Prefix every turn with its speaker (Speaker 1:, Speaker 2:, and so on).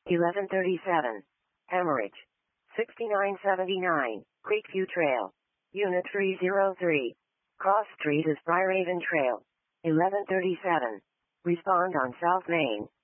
Speaker 1: 1137. Hemorrhage. 6979. Creekview Trail. Unit 303. Cross Street is Briarhaven Trail. 1137. Respond on South Main.